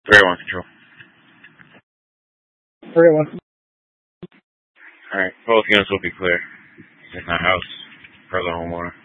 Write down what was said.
301 control. 301. Alright, both units will be clear. He's in the house for the homeowner.